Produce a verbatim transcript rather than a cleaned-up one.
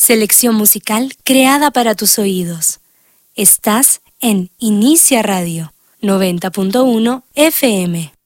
Selección musical creada para tus oídos. Estás en Inicia Radio noventa punto uno F M.